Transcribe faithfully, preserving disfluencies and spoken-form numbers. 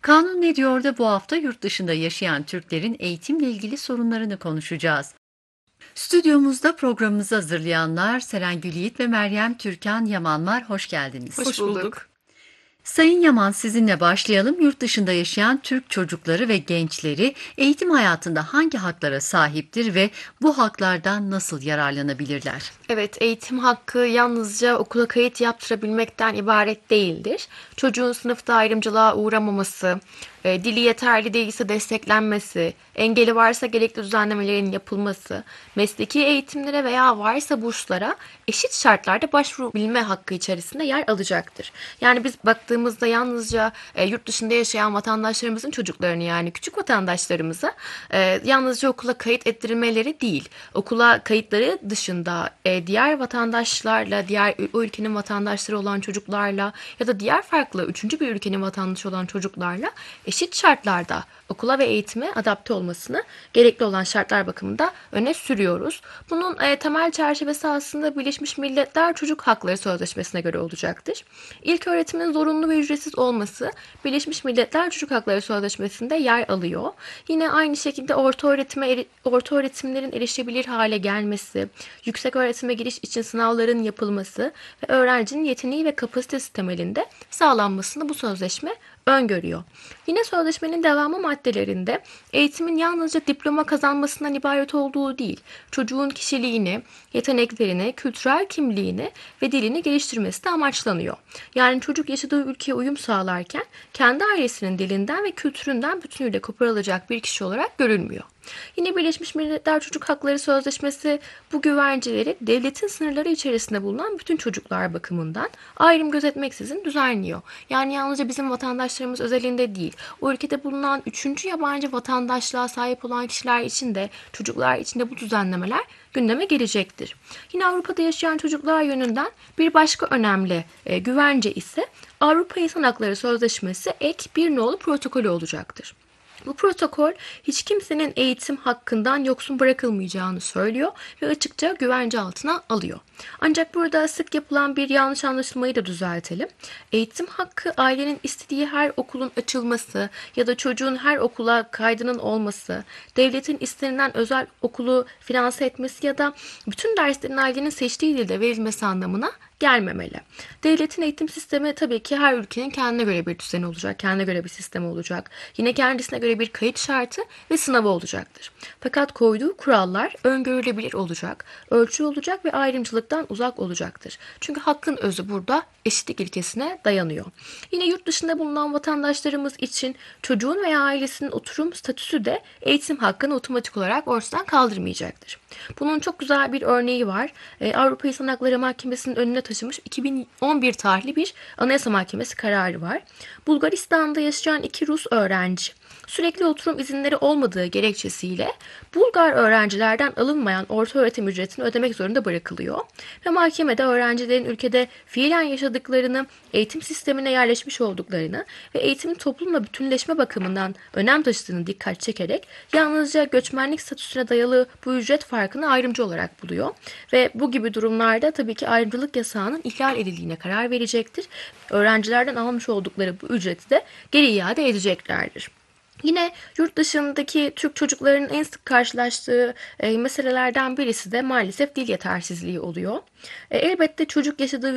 Kanun ne diyor da bu hafta yurt dışında yaşayan Türklerin eğitimle ilgili sorunlarını konuşacağız. Stüdyomuzda programımızı hazırlayanlar Seren Gülyiğit ve Meryem Türkan Yaman var. Hoş geldiniz. Hoş Hoş bulduk. bulduk. Sayın Yaman, sizinle başlayalım. Yurt dışında yaşayan Türk çocukları ve gençleri eğitim hayatında hangi haklara sahiptir ve bu haklardan nasıl yararlanabilirler? Evet, eğitim hakkı yalnızca okula kayıt yaptırabilmekten ibaret değildir. Çocuğun sınıfta ayrımcılığa uğramaması, e, dili yeterli değilse desteklenmesi, engeli varsa gerekli düzenlemelerin yapılması, mesleki eğitimlere veya varsa burslara eşit şartlarda başvurabilme hakkı içerisinde yer alacaktır. Yani biz baktığımızda yalnızca e, yurt dışında yaşayan vatandaşlarımızın çocuklarını, yani küçük vatandaşlarımıza e, yalnızca okula kayıt ettirmeleri değil, okula kayıtları dışında e, diğer vatandaşlarla, diğer o ülkenin vatandaşları olan çocuklarla ya da diğer farklı üçüncü bir ülkenin vatandaşı olan çocuklarla eşit şartlarda okula ve eğitime adapte olmasını gerekli olan şartlar bakımında öne sürüyoruz. Bunun e, temel çerçevesi aslında Birleşmiş Milletler Çocuk Hakları Sözleşmesi'ne göre olacaktır. İlk öğretimin zorunlu ve ücretsiz olması Birleşmiş Milletler Çocuk Hakları Sözleşmesi'nde yer alıyor. Yine aynı şekilde orta öğretime eri- orta öğretimlerin erişebilir hale gelmesi, yüksek öğretime giriş için sınavların yapılması ve öğrencinin yeteneği ve kapasitesi temelinde sağlanmasını bu sözleşme öngörüyor. Yine sözleşmenin devamı maddelerinde eğitimin yalnızca diploma kazanmasından ibaret olduğu değil, çocuğun kişiliğini, yeteneklerini, kültürel kimliğini ve dilini geliştirmesi de amaçlanıyor. Yani çocuk yaşadığı ülkeye uyum sağlarken kendi ailesinin dilinden ve kültüründen bütünüyle koparılacak bir kişi olarak görülmüyor. Yine Birleşmiş Milletler Çocuk Hakları Sözleşmesi bu güvenceleri devletin sınırları içerisinde bulunan bütün çocuklar bakımından ayrım gözetmeksizin düzenliyor. Yani yalnızca bizim vatandaşlarımız özelinde değil, o ülkede bulunan üçüncü yabancı vatandaşlığa sahip olan kişiler için de, çocuklar için de bu düzenlemeler gündeme gelecektir. Yine Avrupa'da yaşayan çocuklar yönünden bir başka önemli e, güvence ise Avrupa İnsan Hakları Sözleşmesi ek bir nolu protokolü olacaktır. Bu protokol hiç kimsenin eğitim hakkından yoksun bırakılmayacağını söylüyor ve açıkça güvence altına alıyor. Ancak burada sık yapılan bir yanlış anlaşılmayı da düzeltelim. Eğitim hakkı ailenin istediği her okulun açılması ya da çocuğun her okula kaydının olması, devletin istenilen özel okulu finanse etmesi ya da bütün derslerin ailenin seçtiği dilde verilmesi anlamına gelmemeli. Devletin eğitim sistemi tabii ki her ülkenin kendine göre bir düzeni olacak, kendine göre bir sistemi olacak. Yine kendisine göre bir kayıt şartı ve sınavı olacaktır. Fakat koyduğu kurallar öngörülebilir olacak, ölçü olacak ve ayrımcılıktan uzak olacaktır. Çünkü hakkın özü burada eşitlik ilkesine dayanıyor. Yine yurt dışında bulunan vatandaşlarımız için çocuğun veya ailesinin oturum statüsü de eğitim hakkını otomatik olarak ortadan kaldırmayacaktır. Bunun çok güzel bir örneği var. Ee, Avrupa İnsan Hakları Mahkemesi'nin önüne taşımış iki bin on bir tarihli bir Anayasa Mahkemesi kararı var. Bulgaristan'da yaşayan iki Rus öğrenci sürekli oturum izinleri olmadığı gerekçesiyle Bulgar öğrencilerden alınmayan ortaöğretim ücretini ödemek zorunda bırakılıyor. Ve mahkemede öğrencilerin ülkede fiilen yaşadıklarını, eğitim sistemine yerleşmiş olduklarını ve eğitimin toplumla bütünleşme bakımından önem taşıdığını dikkat çekerek yalnızca göçmenlik statüsüne dayalı bu ücret farkını ayrımcı olarak buluyor. Ve bu gibi durumlarda tabii ki ayrımcılık yasağının ihlal edildiğine karar verecektir. Öğrencilerden almış oldukları bu ücreti de geri iade edeceklerdir. Yine yurt dışındaki Türk çocuklarının en sık karşılaştığı e, meselelerden birisi de maalesef dil yetersizliği oluyor. E, elbette çocuk yaşadığı